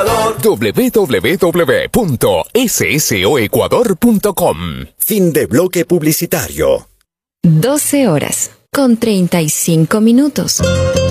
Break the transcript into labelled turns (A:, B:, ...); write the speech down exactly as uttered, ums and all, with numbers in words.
A: Ecuador.
B: doble u doble u doble u punto soecuador punto com.
C: Fin de bloque publicitario.
D: doce horas con treinta y cinco minutos.